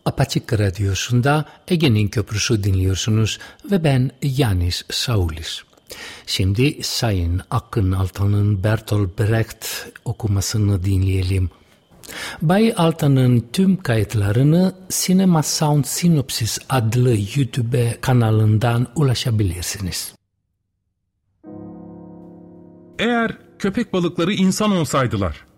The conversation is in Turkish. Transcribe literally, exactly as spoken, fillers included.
Apaçık Radyosu'nda Ege'nin Köprüsü dinliyorsunuz ve ben Yanis Saulis. Şimdi Sayın Akın Altan'ın Bertolt Brecht okumasını dinleyelim. Bay Altan'ın tüm kayıtlarını Cinema Sound Synopsis adlı YouTube kanalından ulaşabilirsiniz. Eğer köpek balıkları insan olsaydılar,